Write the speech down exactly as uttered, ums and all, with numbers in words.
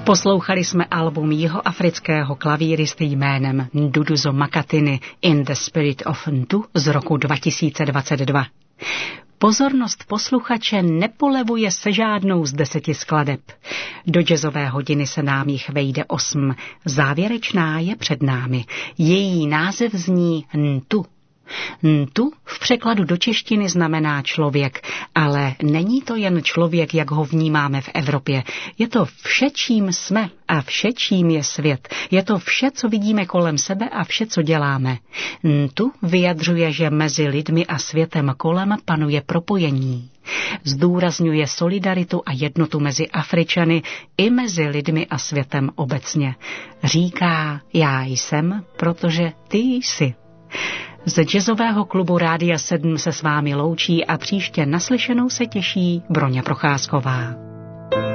Poslouchali jsme album jihoafrického klavíristy jménem Nduduzo Makatiny In the Spirit of Ntu z roku dva tisíce dvacet dva. Pozornost posluchače nepolevuje se žádnou z deseti skladeb. Do jazzové hodiny se nám jich vejde osm. Závěrečná je před námi. Její název zní Ntu. Ntu v překladu do češtiny znamená člověk, ale není to jen člověk, jak ho vnímáme v Evropě. Je to vše, čím jsme a vše, čím je svět. Je to vše, co vidíme kolem sebe a vše, co děláme. Ntu vyjadřuje, že mezi lidmi a světem kolem panuje propojení. Zdůrazňuje solidaritu a jednotu mezi Afričany i mezi lidmi a světem obecně. Říká, já jsem, protože ty jsi. Z jazzového klubu Rádia sedm se s vámi loučí a příště naslyšenou se těší Broňa Procházková.